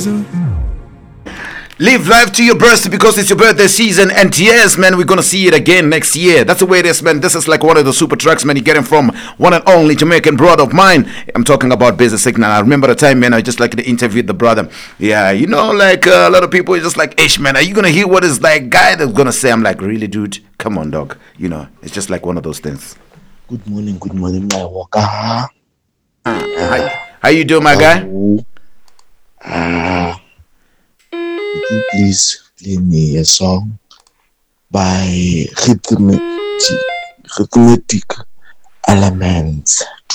season. Live life to your birthday because it's your birthday season. And yes, man, we're gonna see it again next year. That's the way it is, man. This is like one of the super tracks, man. You're getting from one and only Jamaican brother of mine. I'm talking about Business Signal. I remember the time, man, I just like to interview the brother. Yeah, you know, like a lot of people are just like, Ish, man, are you gonna hear what is like guy that's gonna say? I'm like, really, dude? Come on, dog. You know, it's just like one of those things. Good morning, my walker. How you doing, my guy? Could you please play me a song by Rhythmic Elements?